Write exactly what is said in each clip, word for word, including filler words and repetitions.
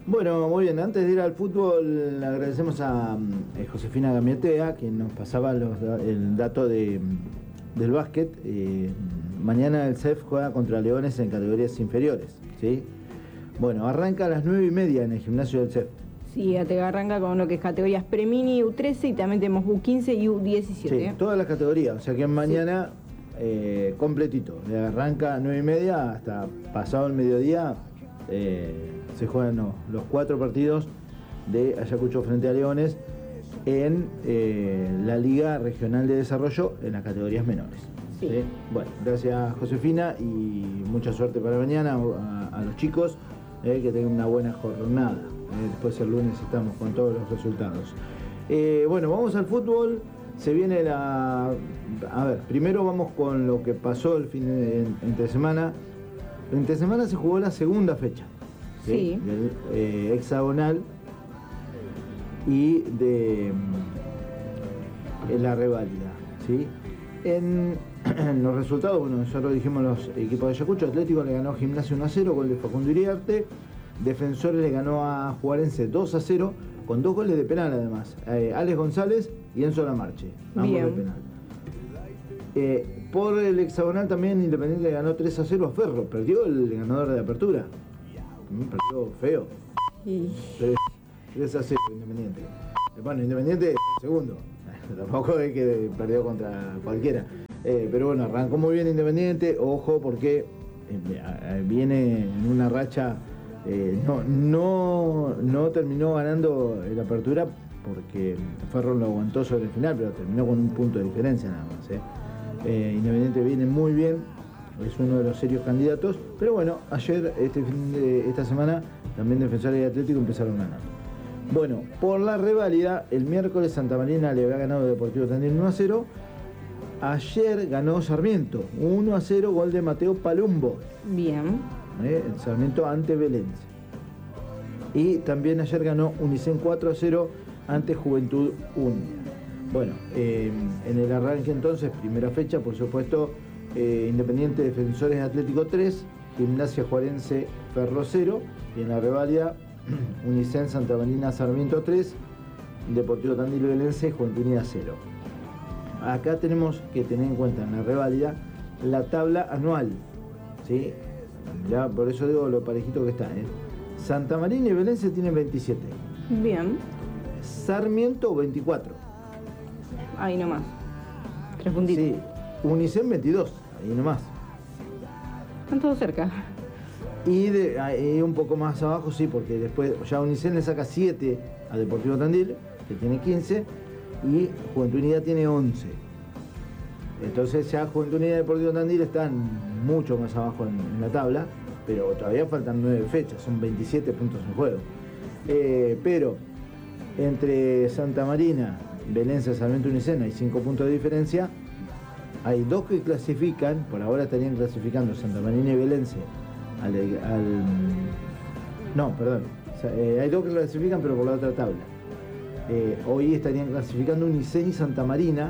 Bueno, muy bien, antes de ir al fútbol agradecemos a eh, Josefina Gamietea, que nos pasaba los, el dato de, del básquet. Eh, mañana el C E F juega contra Leones en categorías inferiores, ¿sí? Bueno, arranca a las nueve y media en el gimnasio del C E F. Sí, te arranca con lo que es categorías Premini, U trece y también tenemos U quince y U diecisiete. Sí, todas las categorías, o sea que mañana sí. eh, completito, de arranca a nueve y media hasta pasado el mediodía. Eh, se juegan no, los cuatro partidos de Ayacucho frente a Leones en eh, la Liga Regional de Desarrollo en las categorías menores. Sí. ¿Sí? Bueno, gracias Josefina y mucha suerte para mañana a, a los chicos, eh, que tengan una buena jornada. Eh, después el lunes estamos con todos los resultados. Eh, bueno, vamos al fútbol. Se viene la... A ver, primero vamos con lo que pasó el fin de entre semana. Entre semana se jugó la segunda fecha. ¿Sí? Sí. Del eh, hexagonal y de eh, la reválida, ¿sí? En, en los resultados, bueno, nosotros dijimos los equipos de Ayacucho. Atlético le ganó a Gimnasia uno a cero, gol de Facundo Iriarte. Defensores le ganó a Juarense dos a cero, con dos goles de penal además. Eh, Alex González y Enzo Lamarche, ambos Bien. de penal. Eh, por el hexagonal también Independiente le ganó tres a cero a Ferro. Perdió el ganador de apertura. Perdió feo. Y... tres a cero Independiente. Bueno, Independiente segundo. Tampoco es que perdió contra cualquiera. Eh, pero bueno, arrancó muy bien Independiente. Ojo porque eh, viene en una racha. Eh, no, no, no terminó ganando la apertura porque Ferro lo aguantó sobre el final, pero terminó con un punto de diferencia nada más. Eh. Eh, Independiente viene muy bien. Es uno de los serios candidatos, pero bueno, ayer, este fin de esta semana, también Defensores y Atlético empezaron ganando. Bueno, por la reválida, el miércoles Santa Marina le había ganado Deportivo Tandil uno a cero. Ayer ganó Sarmiento uno a cero, gol de Mateo Palumbo. Bien. Eh, el Sarmiento ante Belense. Y también ayer ganó Unicen cuatro a cero ante Juventud Unida. Bueno, eh, en el arranque entonces, primera fecha, por supuesto. Eh, Independiente Defensores Atlético tres, Gimnasia Juarense Ferro cero, y en la reválida Unicen Santa Marina Sarmiento tres, Deportivo Tandil Belense Juventud Unida cero. Acá tenemos que tener en cuenta en la reválida la tabla anual, ¿sí? Ya por eso digo lo parejito que está, ¿eh? Santa Marina y Belense tienen veintisiete. Bien. Sarmiento veinticuatro. Ahí nomás. Tres puntitos. Sí. Unicen veintidós, ahí nomás. Están todos cerca. Y, de, y un poco más abajo, sí, porque después ya Unicen le saca siete a Deportivo Tandil, que tiene quince, y Juventud Unida tiene once. Entonces ya Juventud Unida y Deportivo Tandil están mucho más abajo en, en la tabla, pero todavía faltan nueve fechas, son veintisiete puntos en juego. Eh, pero entre Santa Marina, Belense, Sarmiento, Unicen hay cinco puntos de diferencia. Hay dos que clasifican, por ahora estarían clasificando Santa Marina y Belense al... al no, perdón. Eh, hay dos que clasifican, pero por la otra tabla. Eh, hoy estarían clasificando Unicen y Santa Marina.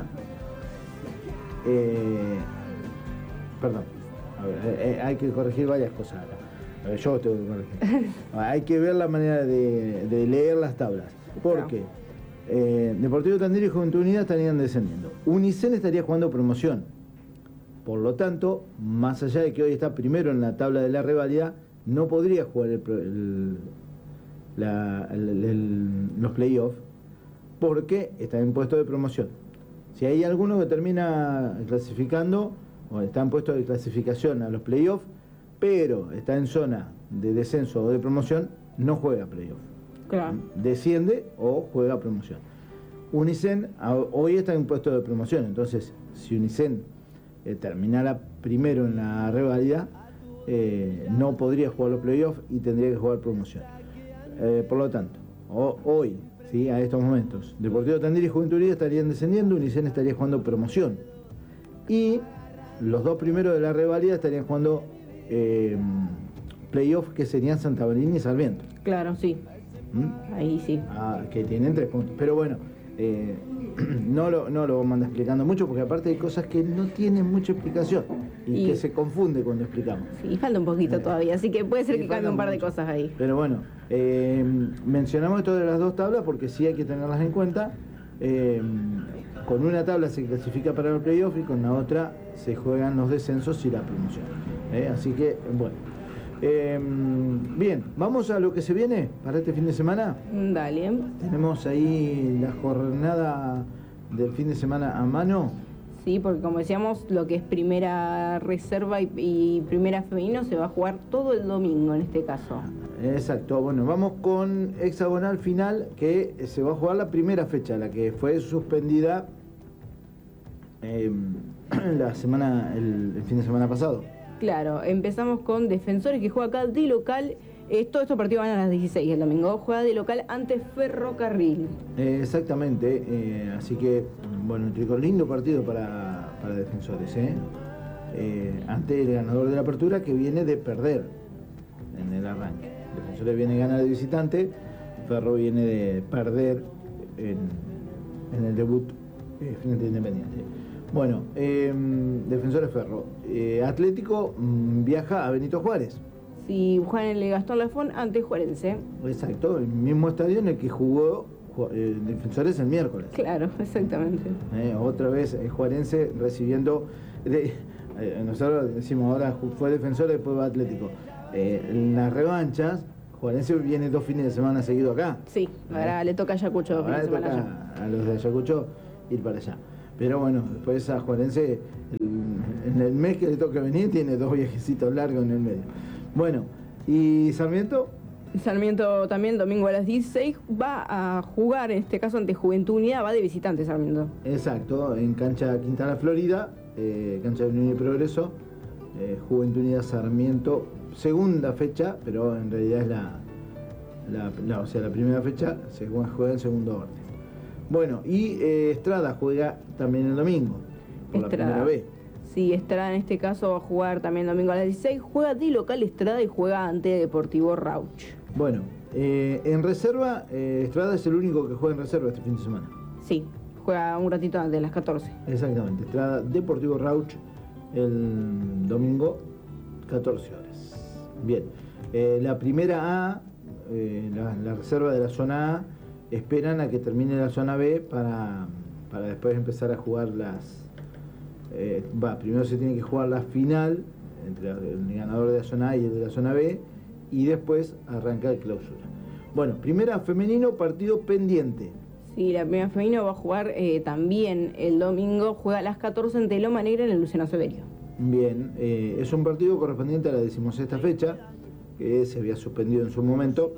Eh, perdón. A ver, eh, hay que corregir varias cosas acá. A ver, yo tengo que corregir. Hay que ver la manera de, de leer las tablas. Porque... Eh, Deportivo Tandil y Juventud Unida estarían descendiendo. Unicen estaría jugando promoción. Por lo tanto, más allá de que hoy está primero en la tabla de la reválida, no podría jugar el, el, la, el, el, los playoffs porque está en puesto de promoción. Si hay alguno que termina clasificando o está en puesto de clasificación a los playoffs, pero está en zona de descenso o de promoción, no juega playoff. Claro. Desciende o juega promoción. Unicen hoy está en puesto de promoción, entonces si Unicen eh, terminara primero en la reválida, eh, no podría jugar los playoffs y tendría que jugar promoción. Eh, por lo tanto, o, hoy, ¿sí? A estos momentos, Deportivo Tandil y Juventud Unida estarían descendiendo, Unicen estaría jugando promoción. Y los dos primeros de la reválida estarían jugando eh, playoffs, que serían Santa Marina y Sarmiento. Claro, sí. ¿Mm? Ahí sí. Ah, que tienen tres puntos. Pero bueno, eh, no lo, no lo vamos a andar explicando mucho, porque aparte hay cosas que no tienen mucha explicación y, y que se confunde cuando explicamos. Sí, falta un poquito eh, todavía, así que puede ser que cambie un par mucho. de cosas ahí. Pero bueno, eh, mencionamos esto de las dos tablas porque sí hay que tenerlas en cuenta. Eh, con una tabla se clasifica para el playoff y con la otra se juegan los descensos y la promoción. Eh, así que, bueno. Eh, bien, vamos a lo que se viene para este fin de semana. Dale. Tenemos ahí la jornada del fin de semana a mano. Sí, porque como decíamos, lo que es primera reserva y, y primera femenino se va a jugar todo el domingo en este caso. Exacto, bueno, vamos con hexagonal final, que se va a jugar la primera fecha, la que fue suspendida eh, la semana, el, el fin de semana pasado. Claro, empezamos con Defensores, que juega acá de local. Eh, todos estos partidos van a las dieciséis el domingo. Juega de local ante Ferrocarril. Eh, exactamente, eh, así que, bueno, un lindo partido para, para Defensores, ¿eh? Eh, ante el ganador de la apertura, que viene de perder en el arranque. Defensores viene a ganar de visitante, Ferro viene de perder en, en el debut eh, frente a Independiente. Bueno, eh, Defensores Ferro. Eh, Atlético mmm, viaja a Benito Juárez. Sí, juegan en el Gastón Lafón ante Juarense. Exacto, el mismo estadio en el que jugó eh, Defensores el miércoles. Claro, exactamente. Eh, otra vez eh, Juarense recibiendo... De, eh, nosotros decimos ahora fue Defensores, después va Atlético. Eh, en las revanchas, Juarense viene dos fines de semana seguidos acá. Sí, ahora eh, le toca a Ayacucho dos fines de semana allá. A los de Ayacucho ir para allá. Pero bueno, después a Juarense, el, en el mes que le toca venir, tiene dos viajecitos largos en el medio. Bueno, ¿y Sarmiento? Sarmiento también, domingo a las dieciséis, va a jugar, en este caso ante Juventud Unida, va de visitante Sarmiento. Exacto, en cancha Quintana Florida, eh, cancha de Unión y Progreso, eh, Juventud Unida Sarmiento, segunda fecha, pero en realidad es la, la, la, o sea, la primera fecha, se juega en segundo orden. Bueno, y eh, Estrada juega también el domingo, por Estrada. la primera vez. Sí, Estrada en este caso va a jugar también el domingo a las dieciséis, juega de local Estrada y juega ante Deportivo Rauch. Bueno, eh, en reserva, eh, Estrada es el único que juega en reserva este fin de semana. Sí, juega un ratito antes de las catorce. Exactamente, Estrada, Deportivo Rauch el domingo, catorce horas. Bien, eh, la primera A, eh, la, la reserva de la zona A, esperan a que termine la zona B para, para después empezar a jugar las... Eh, va, primero se tiene que jugar la final entre el ganador de la zona A y el de la zona B, y después arranca el clausura. Bueno, primera femenino, partido pendiente. Sí, la primera femenino va a jugar eh, también el domingo, juega a las catorce ante Loma Negra en el Luciano Severio. Bien, eh, es un partido correspondiente a la decimosexta fecha, que se había suspendido en su momento,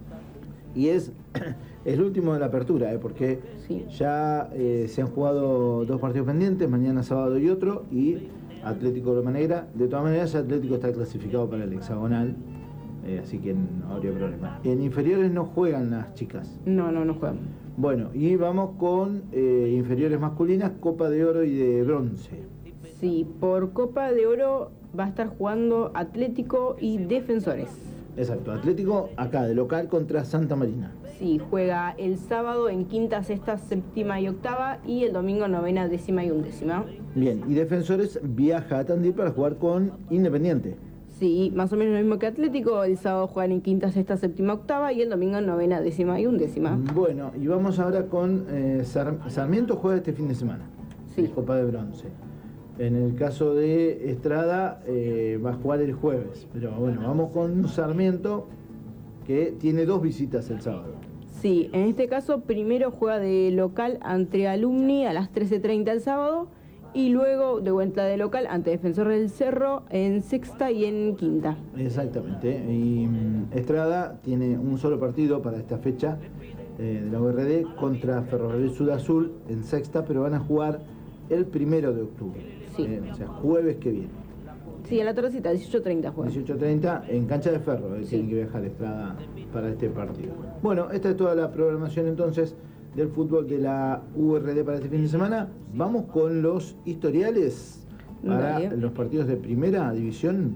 y es el último de la apertura, eh, porque sí. ya eh, se han jugado dos partidos pendientes, mañana sábado y otro, y Atlético Loma Negra. De todas maneras, Atlético está clasificado para el hexagonal, eh, así que no habría problema. En inferiores no juegan las chicas. No, no, no juegan. Bueno, y vamos con eh, inferiores masculinas, Copa de Oro y de Bronce. Sí, por Copa de Oro va a estar jugando Atlético y Defensores. Exacto, Atlético acá de local contra Santa Marina. Sí, juega el sábado en quinta, sexta, séptima y octava, y el domingo novena, décima y undécima. Bien, y Defensores viaja a Tandil para jugar con Independiente. Sí, más o menos lo mismo que Atlético, el sábado juegan en quinta, sexta, séptima, octava, y el domingo novena, décima y undécima. Bueno, y vamos ahora con eh, Sar Sarmiento juega este fin de semana. Sí. Copa de Bronce. En el caso de Estrada eh, va a jugar el jueves, pero bueno, vamos con Sarmiento, que tiene dos visitas el sábado. Sí, en este caso primero juega de local ante Alumni a las trece treinta el sábado, y luego de vuelta de local ante Defensor del Cerro en sexta y en quinta. Exactamente, y um, Estrada tiene un solo partido para esta fecha eh, de la U R D contra Ferrocarril Sud Azul en sexta, pero van a jugar el primero de octubre, sí. eh, o sea, jueves que viene. Sí, a la tardecita, dieciocho treinta juega. dieciocho treinta en cancha de Ferro, eh, sí. Tienen que viajar Estrada para este partido. Bueno, esta es toda la programación entonces del fútbol de la U R D para este fin de semana. Vamos con los historiales para Dale. los partidos de primera división.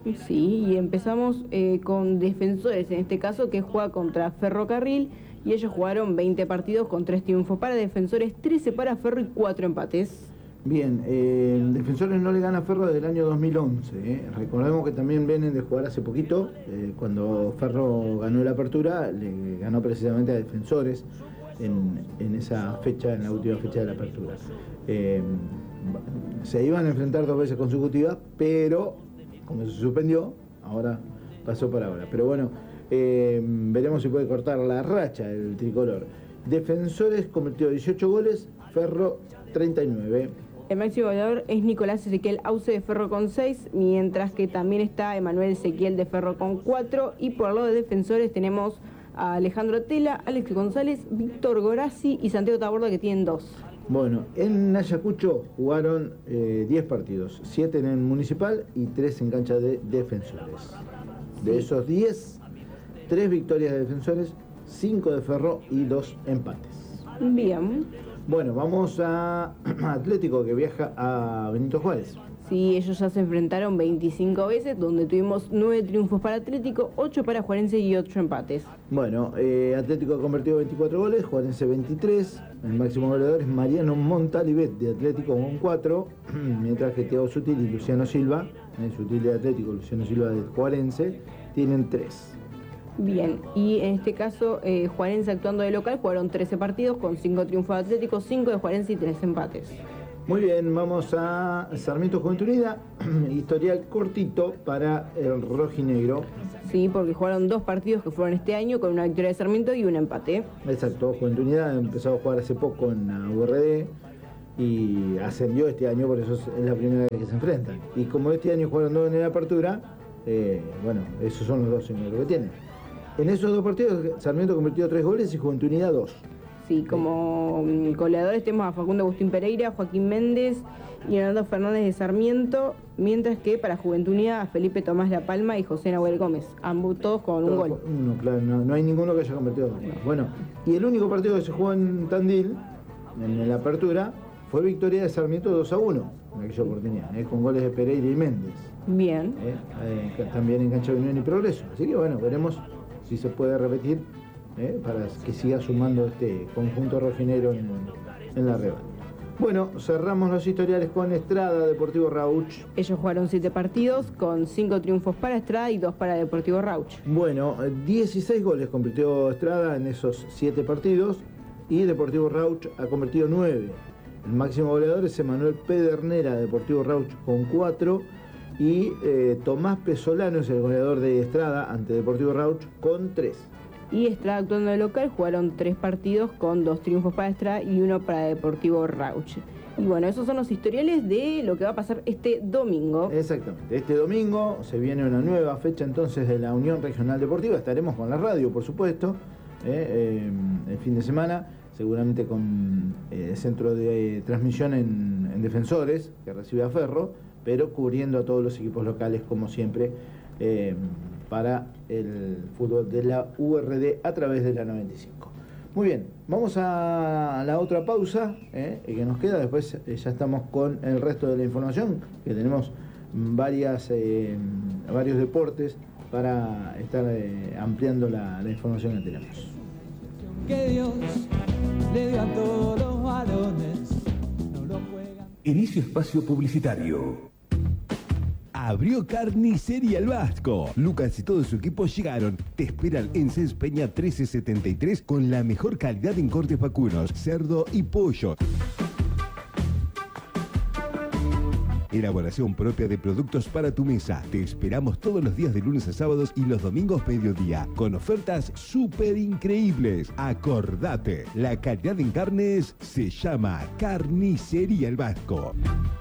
Sí, y empezamos eh, con Defensores, en este caso, que juega contra Ferrocarril, y ellos jugaron veinte partidos con tres triunfos para Defensores, trece para Ferro y cuatro empates. Bien, eh, Defensores no le gana a Ferro desde el año dos mil once. ¿eh? Recordemos que también vienen de jugar hace poquito, eh, cuando Ferro ganó la apertura, le ganó precisamente a Defensores en, en esa fecha, en la última fecha de la apertura. Eh, se iban a enfrentar dos veces consecutivas, pero como se suspendió, ahora pasó para ahora. Pero bueno, eh, veremos si puede cortar la racha del tricolor. Defensores convirtió dieciocho goles, Ferro treinta y nueve. El máximo goleador es Nicolás Ezequiel Auce de Ferro con seis, mientras que también está Emanuel Ezequiel de Ferro con cuatro, y por el lado de Defensores tenemos a Alejandro Tela, Alex González, Víctor Gorazzi y Santiago Taborda, que tienen dos. Bueno, en Ayacucho jugaron eh, diez partidos, siete en el Municipal y tres en cancha de Defensores. De esos diez, tres victorias de Defensores, cinco de Ferro y dos empates. Bien. Bueno, vamos a Atlético, que viaja a Benito Juárez. Sí, ellos ya se enfrentaron veinticinco veces, donde tuvimos nueve triunfos para Atlético, ocho para Juarense y ocho empates. Bueno, eh, Atlético ha convertido veinticuatro goles, Juarense veintitrés. El máximo goleador es Mariano Montalibet de Atlético con cuatro, mientras que Thiago Sutil y Luciano Silva, eh, Sutil de Atlético, Luciano Silva de Juarense, tienen tres. Bien, y en este caso, eh, Juarense actuando de local, jugaron trece partidos con cinco triunfos de Atlético, cinco de Juarense y tres empates. Muy bien, vamos a Sarmiento Juventud Unida, historial cortito para el rojinegro. Sí, porque jugaron dos partidos que fueron este año con una victoria de Sarmiento y un empate. Exacto, Juventud Unida empezó a jugar hace poco en la U R D y ascendió este año, por eso es la primera vez que se enfrentan. Y como este año jugaron dos en la apertura, eh, bueno, esos son los dos señores que tienen. En esos dos partidos, Sarmiento convirtió tres goles y Juventud Unida dos. Sí, como goleadores tenemos a Facundo Agustín Pereira, Joaquín Méndez y Leonardo Fernández de Sarmiento, mientras que para Juventud Unida a Felipe Tomás La Palma y José Nahuel Gómez, ambos todos con un gol. Uno, claro, no, no hay ninguno que haya convertido dos. Bueno, y el único partido que se jugó en Tandil, en la apertura, fue victoria de Sarmiento dos a uno en aquella oportunidad, eh, con goles de Pereira y Méndez. Bien. Eh, eh, también en cancha de Unión y Progreso. Así que bueno, veremos si se puede repetir, eh, para que siga sumando este conjunto rojinegro en, en la Reba. Bueno, cerramos los historiales con Estrada, Deportivo Rauch. Ellos jugaron siete partidos con cinco triunfos para Estrada y dos para Deportivo Rauch. Bueno, dieciséis goles convirtió Estrada en esos siete partidos y Deportivo Rauch ha convertido nueve. El máximo goleador es Emanuel Pedernera, Deportivo Rauch, con cuatro. Y eh, Tomás Pesolano es el goleador de Estrada ante Deportivo Rauch con tres. Y Estrada actuando de local jugaron tres partidos con dos triunfos para Estrada y uno para Deportivo Rauch. Y bueno, esos son los historiales de lo que va a pasar este domingo. Exactamente, este domingo se viene una nueva fecha entonces de la Unión Regional Deportiva. Estaremos con la radio, por supuesto, eh, eh, el fin de semana, seguramente con el eh, centro de transmisión en, en Defensores, que recibe a Ferro, pero cubriendo a todos los equipos locales, como siempre, eh, para el fútbol de la U R D a través de la noventa y cinco. Muy bien, vamos a la otra pausa eh, que nos queda, después eh, ya estamos con el resto de la información, que tenemos varias, eh, varios deportes para estar eh, ampliando la, la información que tenemos. Que Dios le dio a todos los varones, no lo juegan. Inicio espacio publicitario. Abrió Carnicería El Vasco. Lucas y todo su equipo llegaron. Te esperan en Cés Peña trece setenta y tres con la mejor calidad en cortes vacunos, cerdo y pollo. Elaboración propia de productos para tu mesa. Te esperamos todos los días de lunes a sábados y los domingos mediodía, con ofertas súper increíbles. Acordate, la calidad en carnes se llama Carnicería El Vasco.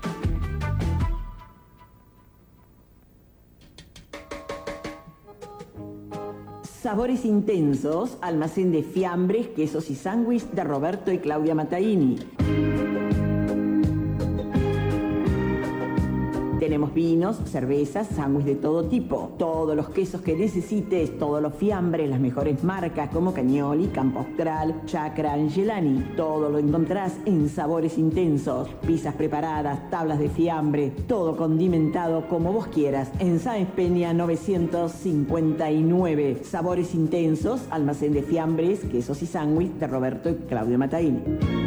Sabores intensos, almacén de fiambres, quesos y sándwich de Roberto y Claudia Mataini. Tenemos vinos, cervezas, sándwich de todo tipo, todos los quesos que necesites, todos los fiambres, las mejores marcas como Cagnoli, Campo Austral, Chacra, Angelani. Todo lo encontrás en Sabores Intensos. Pizzas preparadas, tablas de fiambre, todo condimentado como vos quieras. En Sáenz Peña novecientos cincuenta y nueve. Sabores Intensos, almacén de fiambres, quesos y sándwich de Roberto y Claudio Mataini.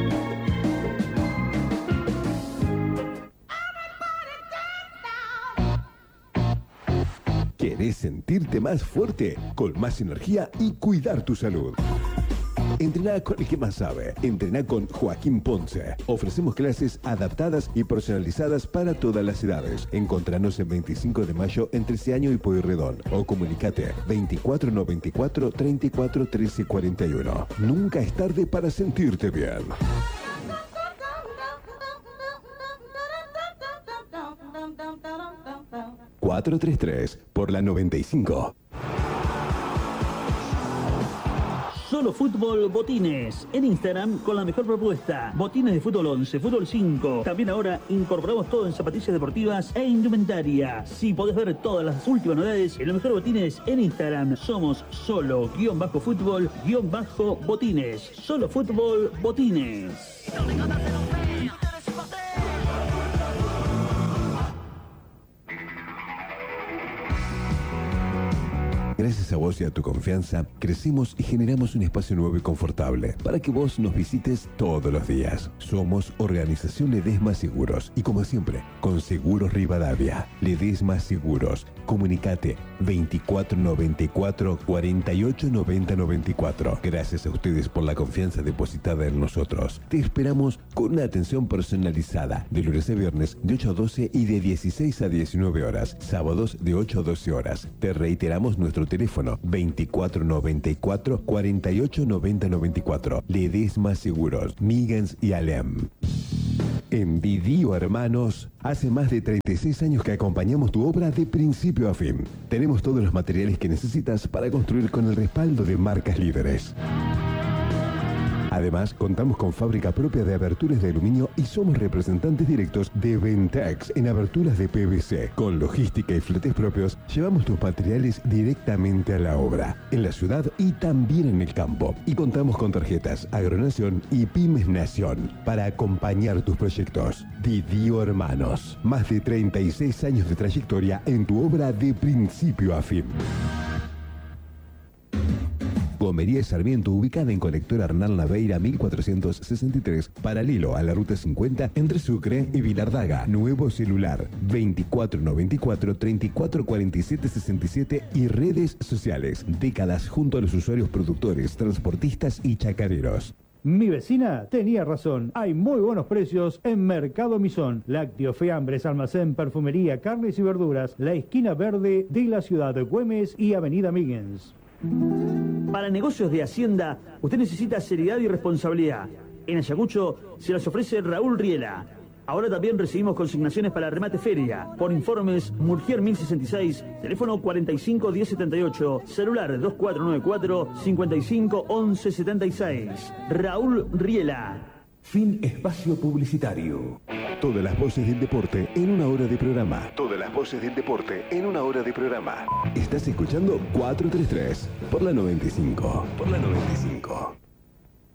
¿Querés sentirte más fuerte, con más energía y cuidar tu salud? Entrená con el que más sabe. Entrená con Joaquín Ponce. Ofrecemos clases adaptadas y personalizadas para todas las edades. Encontranos en veinticinco de mayo entre Ciaño y Pueyrredón. O comunicate veinticuatro noventa y cuatro, treinta y cuatro, trece cuarenta y uno. Nunca es tarde para sentirte bien. cuatro tres tres por la noventa y cinco. Solo Fútbol Botines. En Instagram con la mejor propuesta. Botines de fútbol once, fútbol cinco. También ahora incorporamos todo en zapatillas deportivas e indumentaria. Sí, podés ver todas las últimas novedades en los mejores botines en Instagram. Somos solo guión bajo fútbol guión bajo botines. Solo Fútbol Botines. Gracias a vos y a tu confianza, crecimos y generamos un espacio nuevo y confortable para que vos nos visites todos los días. Somos Organización Ledesma Seguros y, como siempre, con Seguros Rivadavia. Ledesma Seguros. Comunicate veinticuatro noventa y cuatro, cuarenta y ocho noventa noventa y cuatro. Gracias a ustedes por la confianza depositada en nosotros. Te esperamos con una atención personalizada de lunes a viernes de ocho a doce y de dieciséis a diecinueve horas. Sábados de ocho a doce horas. Te reiteramos nuestro teléfono veinticuatro noventa y cuatro, cuarenta y ocho noventa noventa y cuatro. Ledesma Seguros, Miggins y Alem. En Didio Hermanos, hace más de treinta y seis años que acompañamos tu obra de principio a fin. Tenemos todos los materiales que necesitas para construir con el respaldo de marcas líderes. Además, contamos con fábrica propia de aberturas de aluminio y somos representantes directos de Ventex en aberturas de P V C. Con logística y fletes propios, llevamos tus materiales directamente a la obra, en la ciudad y también en el campo. Y contamos con tarjetas Agronación y Pymes Nación para acompañar tus proyectos. Didio Hermanos, más de treinta y seis años de trayectoria en tu obra de principio a fin. Gomería Sarmiento, ubicada en Colector Arnal Naveira mil cuatrocientos sesenta y tres, paralelo a la Ruta cincuenta, entre Sucre y Vilardaga. Nuevo celular veinticuatro noventa y cuatro, treinta y cuatro cuarenta y siete sesenta y siete y redes sociales. Décadas junto a los usuarios productores, transportistas y chacareros. Mi vecina tenía razón. Hay muy buenos precios en Mercado Misón. Lácteos, fiambres, almacén, perfumería, carnes y verduras. La esquina verde de la ciudad de Güemes y Avenida Miggins. Para negocios de Hacienda, usted necesita seriedad y responsabilidad. En Ayacucho se las ofrece Raúl Riela. Ahora también recibimos consignaciones para remate feria. Por informes, Murgier mil sesenta y seis, teléfono cuarenta y cinco diez setenta y ocho, celular dos cuatro nueve cuatro, cincuenta y cinco once setenta y seis. Raúl Riela. Fin espacio publicitario. Todas las voces del deporte en una hora de programa. Todas las voces del deporte en una hora de programa. Estás escuchando cuatro tres tres por la noventa y cinco. Por la noventa y cinco.